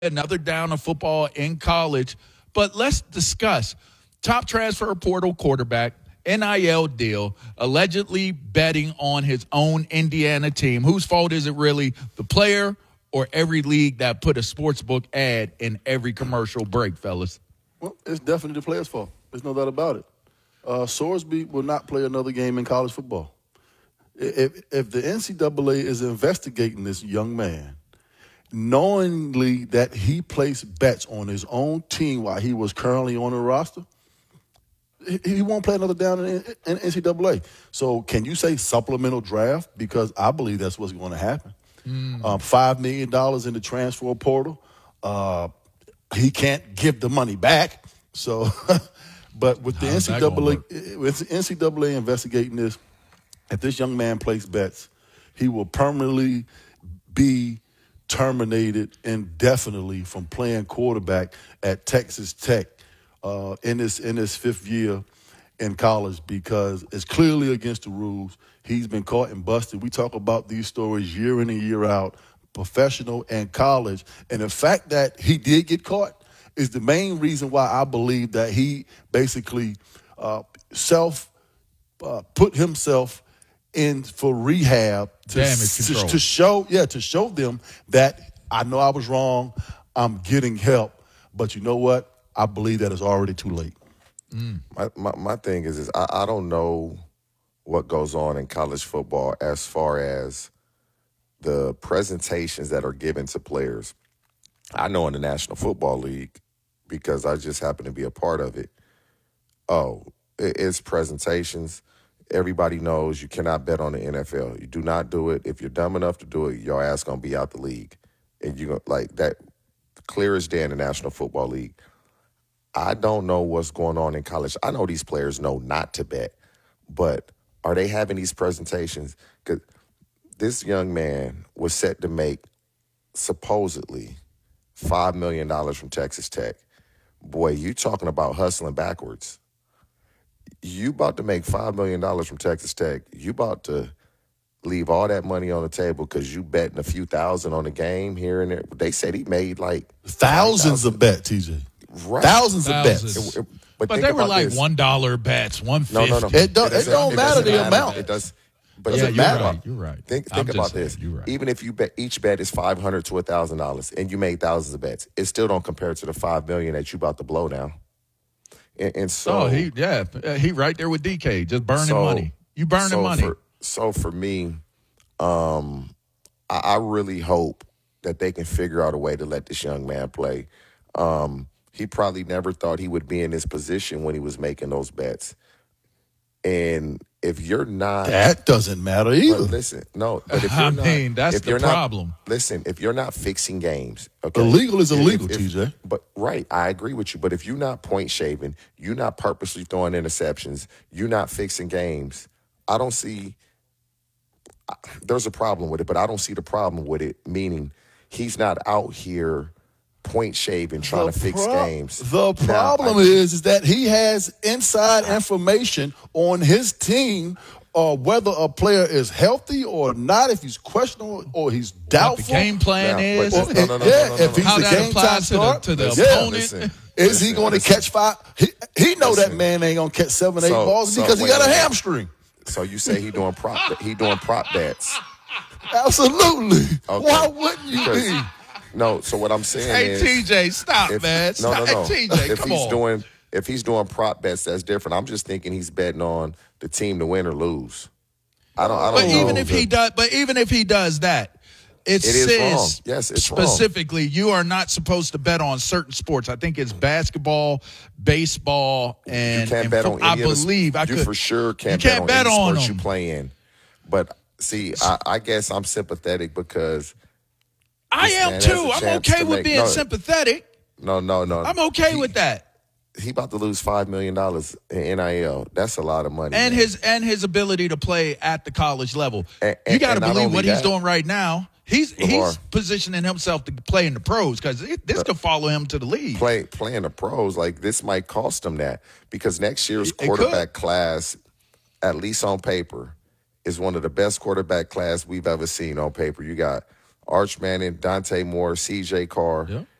another down of football in college. But let's discuss top transfer portal quarterback, NIL deal, allegedly betting on his own Indiana team. Whose fault is it really? The player or every league that put a sports book ad in every commercial break, fellas? Well, it's definitely the player's fault. There's no doubt about it. Sorsby will not play another game in college football. If the NCAA is investigating this young man, knowingly that he placed bets on his own team while he was currently on the roster, he won't play another down in NCAA. So can you say supplemental draft? Because I believe that's what's going to happen. $5 million in the transfer portal. He can't give the money back. So, but with the NCAA investigating this, if this young man places bets, he will permanently be terminated indefinitely from playing quarterback at Texas Tech in his fifth year in college, because it's clearly against the rules. He's been caught and busted. We talk about these stories year in and year out, professional and college. And the fact that he did get caught is the main reason why I believe that he basically put himself in for rehab to show them that I know I was wrong, I'm getting help, but you know what? I believe that it's already too late. My thing is I don't know what goes on in college football as far as the presentations that are given to players. I know in the National Football League, because I just happen to be a part of it, it's presentations. Everybody knows you cannot bet on the NFL. You do not do it. If you're dumb enough to do it, your ass going to be out the league. And you're like that, clear as day in the National Football League. I don't know what's going on in college. I know these players know not to bet, but are they having these presentations? Because this young man was set to make supposedly $5 million from Texas Tech. Boy, you talking about hustling backwards. You about to make $5 million from Texas Tech. You about to leave all that money on the table because you betting a few thousand on the game here and there. They said he made like thousands of bets, TJ. Right. Thousands of bets. But they were like $1 bets, $1.50. No. It don't matter the amount. It does. But yeah, it you're matter. right. You're right. Think about this. Right. Even if you bet each bet is $500 to $1,000, and you made thousands of bets, it still don't compare to the $5 million that you about to blow now. And so, he right there with DK, just burning money. You burning money. For me, I really hope that they can figure out a way to let this young man play. He probably never thought he would be in this position when he was making those bets. And if you're not, that doesn't matter either. But listen, no. But if you're not, that's the problem. Listen, if you're not fixing games, okay, illegal is illegal, TJ. But right, I agree with you. But if you're not point shaving, you're not purposely throwing interceptions, you're not fixing games. I don't see. There's a problem with it, but I don't see the problem with it. Meaning, he's not out here point shaving trying to fix games. The problem is that he has inside information on his team, whether a player is healthy or not, if he's questionable or he's doubtful. What the game plan is. If he's how the that game applies time to the opponent. Is he going to catch five? He know that man ain't going to catch 7, 8 balls because he got a hamstring. So you say he doing prop bets? Absolutely. Okay. Why wouldn't you be? No, so what I'm saying is... Hey, TJ, stop, man. No. TJ, come on. If he's doing prop bets, that's different. I'm just thinking he's betting on the team to win or lose. I don't know. Even if he does that, it says wrong. Yes, it's specifically wrong. You are not supposed to bet on certain sports. I think it's basketball, baseball, and you can't bet on I believe I you could. For sure can't bet bet on any them. sports you play in. But see, I guess I'm sympathetic because I am too. I'm okay with being sympathetic. No. I'm okay with that. He about to lose $5 million in NIL. That's a lot of money. And man. his ability to play at the college level. You got to believe what he's doing right now. He's LeVar, positioning himself to play in the pros because this could follow him to the league. Playing the pros, like this might cost him that because next year's quarterback class, at least on paper, is one of the best quarterback class we've ever seen on paper. You got Arch Manning, Dante Moore, C.J. Carr. Yeah.